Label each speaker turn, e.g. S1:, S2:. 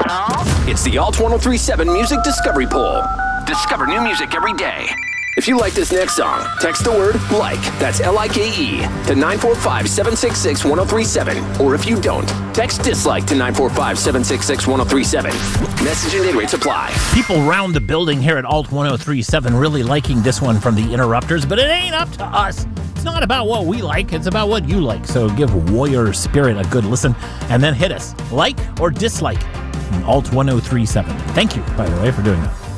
S1: It's the Alt 1037 Music Discovery Poll. Discover new music every day. If you like this next song, text the word LIKE, that's L-I-K-E, to 945-766-1037. Or if you don't, text DISLIKE to 945-766-1037. Message and data rates apply.
S2: People round the building here at Alt 1037 really liking this one from the Interrupters, but it ain't up to us. It's not about what we like, it's about what you like. So give Warrior Spirit a good listen and then hit us. Like or dislike Alt 1037. Thank you, by the way, for doing that.